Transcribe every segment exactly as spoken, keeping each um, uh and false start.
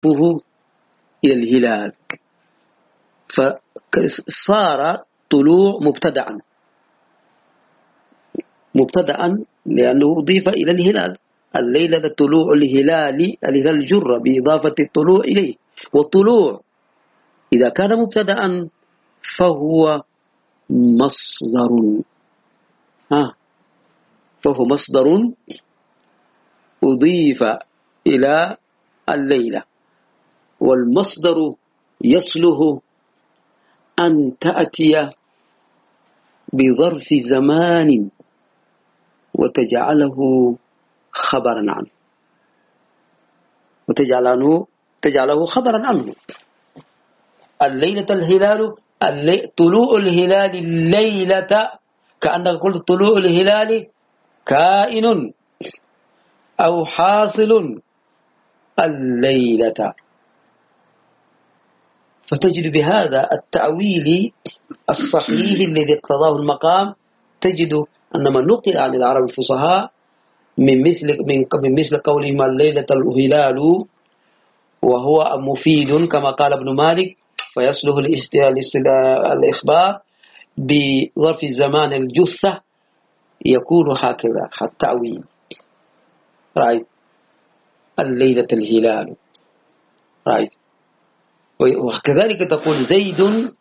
ظرفه إلى الهلال، فصار طلوع مبتدعا مبتدعا لأنه أضيف إلى الهلال. الليلة طلوع الهلال، الهلال جر بإضافة الطلوع إليه، والطلوع إذا كان مبتدعا فهو مصدر آه فهو مصدر أضيف إلى الليلة، والمصدر يصله أن تأتي بظرف زمان وتجعله خبرا عنه وتجعله تجعله خبرا عنه. الليلة الهلال اللي... طلوع الهلال الليلة، كأنك قلت طلوع الهلال كائن أو حاصل الليلة. فتجد بهذا التأويل الصحيح الذي اقتضاه المقام، تجد أن ما نقل عن العرب الفصحاء من مثل من مثل قولهم الليلة الهلال وهو مفيد كما قال ابن مالك، فيصله الإخبار بظرف الزمان الجثة، يكون هكذا التأويل. رأيت الليلة الهلال، رأيت. وكذلك تقول زيد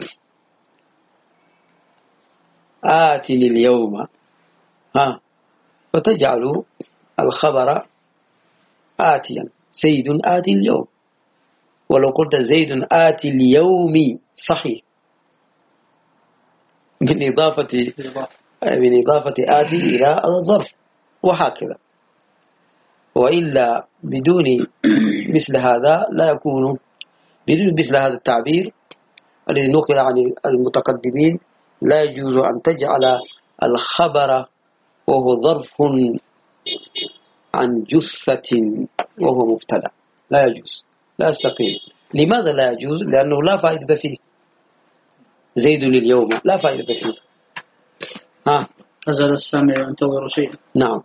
آتني اليوم، ها، فتجعل الخبر آتيا، زيد آتي اليوم. ولو قلت زيد آتي اليوم صحيح من إضافة من إضافة آتي إلى الظرف، وهكذا. وإلا بدون مثل هذا لا يكون، بدون مثل هذا التعبير الذي نقل عن المتقدمين لا يجوز أن تجعل الخبر وهو ظرف عن جثة وهو مبتدأ، لا يجوز، لا يستقيم. لماذا لا يجوز؟ لأنه لا فائدة فيه. زيد اليوم لا فائدة فيه. ها، أزل السامع ينتظر شيئا. نعم.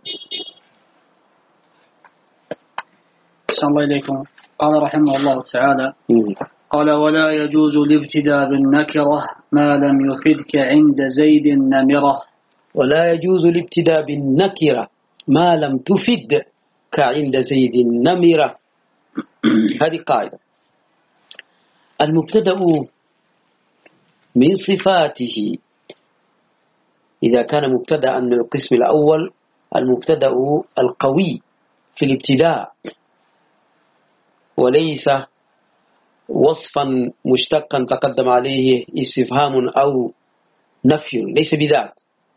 أحسن الله إليكم. قال رحمه الله تعالى: قال ولا يجوز الابتداء بالنكرة ما لم يفدك عند زيد نمرة. ولا يجوز الابتداء بالنكرة ما لم تفد كعند زيد نمرة. هذه قاعدة. المبتدأ من صفاته إذا كان مبتدأ من القسم الأول، المبتدأ القوي في الابتداء وليس وصفا مشتقا تقدم عليه استفهام أو نفي، ليس بذاك.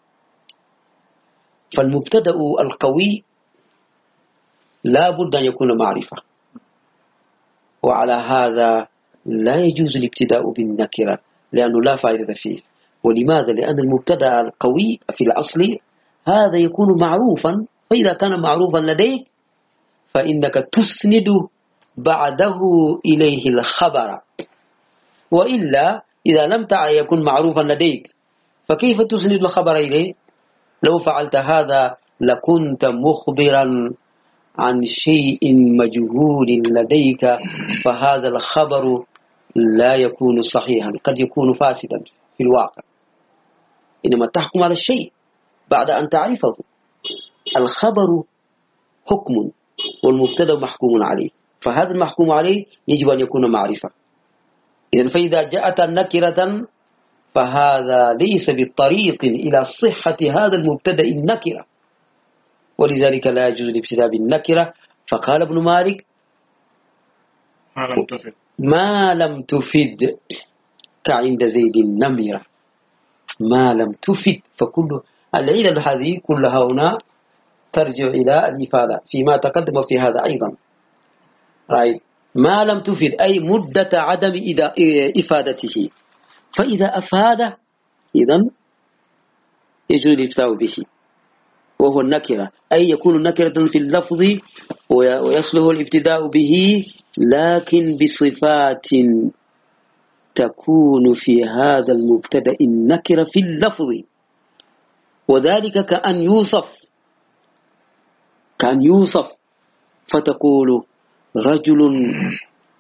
فالمبتدأ القوي لا بد أن يكون معرفة، وعلى هذا لا يجوز الابتداء بالنكرة لأنه لا فائدة فيه. ولماذا؟ لأن المبتدأ القوي في الأصل هذا يكون معروفا، فإذا كان معروفا لديك فإنك تسند بعده إليه الخبر، وإلا إذا لم يكن معروفا لديك فكيف تسند الخبر إليه؟ لو فعلت هذا لكنت مخبرا عن شيء مجهول لديك، فهذا الخبر لا يكون صحيحا، قد يكون فاسدا في الواقع. إنما تحكم على الشيء بعد أن تعرفه. الخبر حكم والمبتدأ محكوم عليه، فهذا المحكوم عليه يجب أن يكون معرفة. إذن فإذا جاءت النكرة فهذا ليس بالطريق إلى صحة هذا المبتدأ النكرة، ولذلك لا يجوز الابتداء بالنكرة. فقال ابن مالك ما لم تفد ما لم تفد كعند زيد النمرة، ما لم تفد. فكل العلل هذه كلها هنا ترجع إلى الإفادة فيما تقدم في هذا أيضا. رأيت ما لم تفد أي مدة عدم إفادته، فإذا أفاد إذن يجوز الابتداء به، وهو النكرة، أي يكون نكرة في اللفظ ويصله الابتداء به، لكن بصفات تكون في هذا المبتدأ النكرة في اللفظ. وذلك كأن يوصف كأن يوصف فتقول رجل